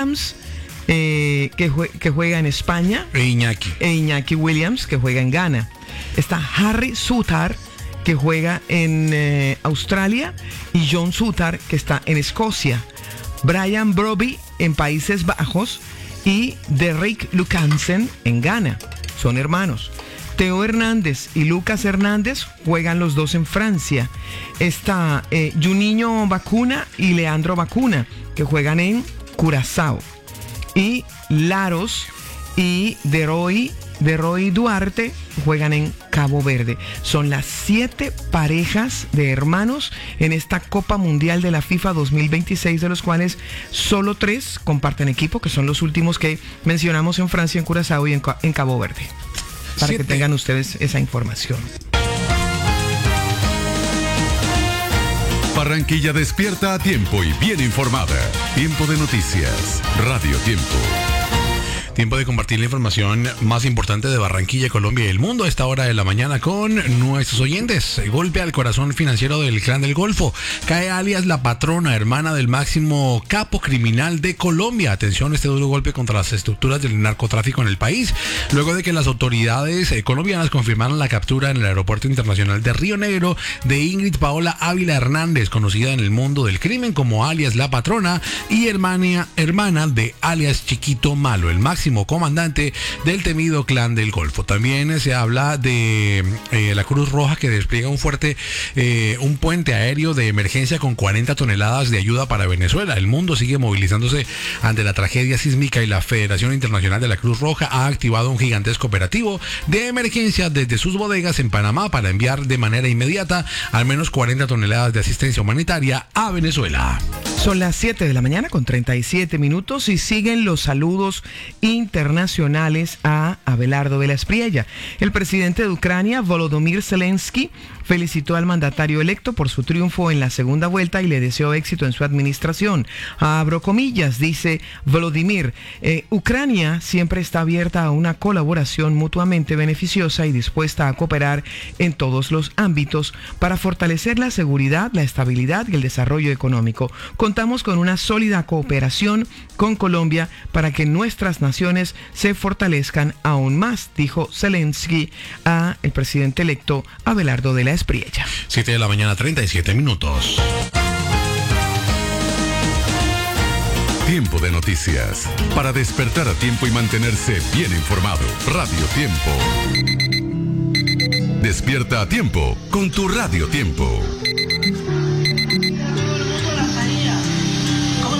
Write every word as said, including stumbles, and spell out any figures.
Williams, eh, que, jue- que juega en España, E Iñaki. e Iñaki Williams, que juega en Ghana. Está Harry Sutar, que juega en eh, Australia, y John Sutar, que está en Escocia. Brian Broby en Países Bajos y Derrick Lucansen en Ghana. Son hermanos. Teo Hernández y Lucas Hernández juegan los dos en Francia. Está eh, Juninho Bacuna y Leandro Bacuna, que juegan en Curazao. Y Laros y Deroy, Deroy Duarte juegan en Cabo Verde. Son las siete parejas de hermanos en esta Copa Mundial de la FIFA dos mil veintiséis, de los cuales solo tres comparten equipo, que son los últimos que mencionamos en Francia, en Curazao y en, en Cabo Verde. Para siete. Que tengan ustedes esa información. Barranquilla despierta a tiempo y bien informada. Tiempo de noticias. Radio Tiempo. Tiempo de compartir la información más importante de Barranquilla, Colombia y el mundo a esta hora de la mañana con nuestros oyentes. Golpe al corazón financiero del Clan del Golfo. Cae alias La Patrona, hermana del máximo capo criminal de Colombia. Atención, este duro golpe contra las estructuras del narcotráfico en el país, luego de que las autoridades eh, colombianas confirmaron la captura en el aeropuerto internacional de Río Negro de Ingrid Paola Ávila Hernández, conocida en el mundo del crimen como alias La Patrona y hermana, hermana de alias Chiquito Malo, el máximo comandante del temido Clan del Golfo. También se habla de eh, la Cruz Roja, que despliega un fuerte, eh, un puente aéreo de emergencia con cuarenta toneladas de ayuda para Venezuela. El mundo sigue movilizándose ante la tragedia sísmica y la Federación Internacional de la Cruz Roja ha activado un gigantesco operativo de emergencia desde sus bodegas en Panamá para enviar de manera inmediata al menos cuarenta toneladas de asistencia humanitaria a Venezuela. Son las siete de la mañana con treinta y siete minutos y siguen los saludos internacionales a Abelardo de la Espriella. El presidente de Ucrania, Volodymyr Zelensky, felicitó al mandatario electo por su triunfo en la segunda vuelta y le deseó éxito en su administración. Abro comillas, dice Volodymyr, eh, Ucrania siempre está abierta a una colaboración mutuamente beneficiosa y dispuesta a cooperar en todos los ámbitos para fortalecer la seguridad, la estabilidad y el desarrollo económico. Contamos con una sólida cooperación con Colombia para que nuestras naciones se fortalezcan aún más, dijo Zelensky a el presidente electo Abelardo de la Espriella. siete de la mañana, treinta y siete minutos. Tiempo de noticias. Para despertar a tiempo y mantenerse bien informado. Radio Tiempo. Despierta a tiempo con tu Radio Tiempo.